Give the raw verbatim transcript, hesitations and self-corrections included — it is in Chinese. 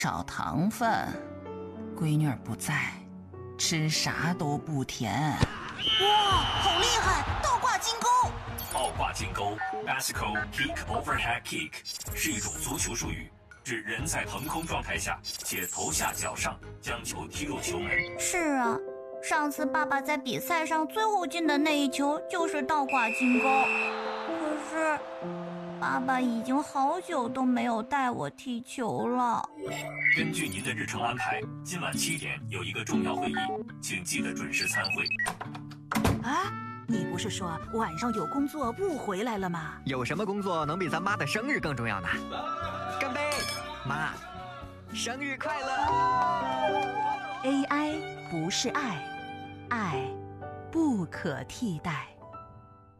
少糖分，闺女儿不在，吃啥都不甜。 哇，好厉害！倒挂金钩。 倒挂金钩 （Bicycle Kick Overhead Kick） 是一种足球术语，指人在腾空状态下且头下脚上将球踢入球门。 是啊，上次爸爸在比赛上最后进的那一球就是倒挂金钩。可是，爸爸已经好久都没有带我踢球了。 根据您的日程安排，今晚七点有一个重要会议，请记得准时参会。 啊，你不是说晚上有工作不回来了吗？ 有什么工作能比咱妈的生日更重要呢？干杯，妈，生日快乐 ！A I 不是爱，爱不可替代。